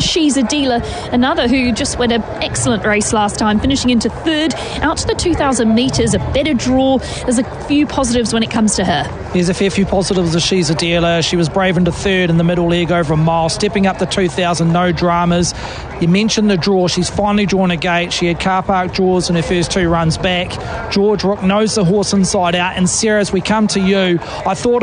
She's a Dealer, another who just went an excellent race last time, finishing into third. Out to the 2,000 metres, a better draw. There's a few positives when it comes to her. There's a fair few positives as She's a Dealer. She was brave into third in the middle leg over a mile, stepping up the 2,000, no dramas. You mentioned the draw. She's finally drawn a gate. She had car park draws in her first two runs back. George Rook knows the horse inside out. And Sarah, as we come to you, I thought